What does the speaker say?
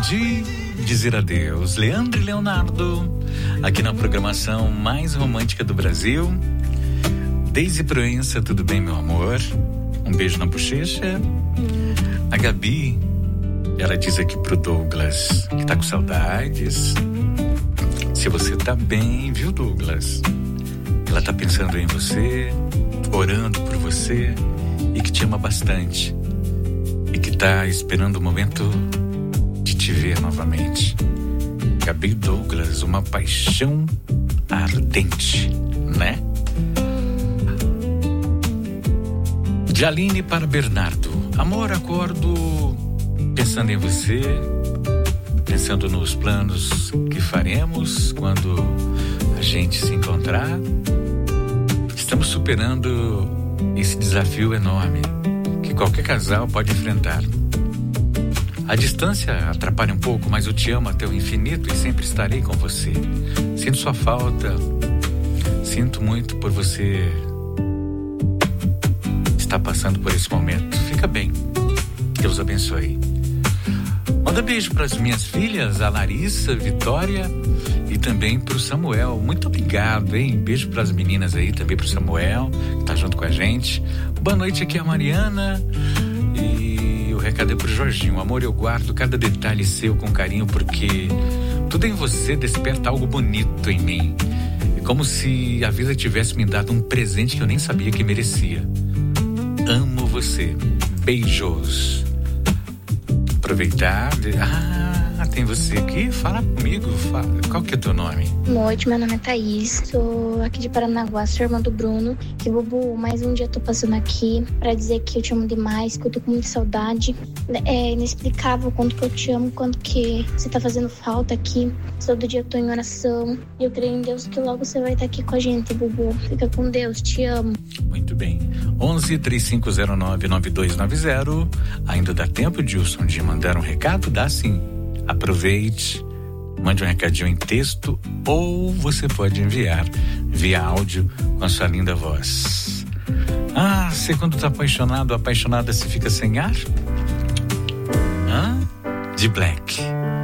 de dizer adeus. Leandro e Leonardo, aqui na programação mais romântica do Brasil. Deise Proença, tudo bem, meu amor? Um beijo na bochecha. A Gabi, ela diz aqui pro Douglas que tá com saudades. Se você tá bem, viu, Douglas? Ela tá pensando em você, orando por você e que te ama bastante. E que tá esperando o momento de te ver novamente. Gabi Douglas, uma paixão ardente, né? De Aline para Bernardo. Amor, acordo pensando em você, pensando nos planos que faremos quando a gente se encontrar. Estamos superando esse desafio enorme que qualquer casal pode enfrentar. A distância atrapalha um pouco, mas eu te amo até o infinito e sempre estarei com você. Sinto sua falta, sinto muito por você estar passando por esse momento. Fica bem, Deus abençoe. Manda beijo para as minhas filhas, a Larissa, Vitória e também para o Samuel. Muito obrigado, hein? Beijo para as meninas aí, também para o Samuel, que tá junto com a gente. Boa noite, aqui é a Mariana. E o recado é pro Jorginho. Amor, eu guardo cada detalhe seu com carinho, porque tudo em você desperta algo bonito em mim. É como se a vida tivesse me dado um presente que eu nem sabia que merecia. Amo você. Beijos. Aproveitar. Tem você aqui? Fala comigo. Fala. Qual que é o teu nome? Boa noite, meu nome é Thaís. Sou aqui de Paranaguá, sou irmã do Bruno. Que Bubu, mais um dia tô passando aqui pra dizer que eu te amo demais, que eu tô com muita saudade. É inexplicável quanto que eu te amo, quanto que você tá fazendo falta aqui. Todo dia eu tô em oração. E eu creio em Deus que logo você vai estar aqui com a gente, Bubu. Fica com Deus, te amo. Muito bem. 11-3509-9290. Ainda dá tempo, Dilson, de mandar um recado? Dá sim. Aproveite, mande um recadinho em texto ou você pode enviar via áudio com a sua linda voz. Você quando tá apaixonado, apaixonada, se fica sem ar? De Black.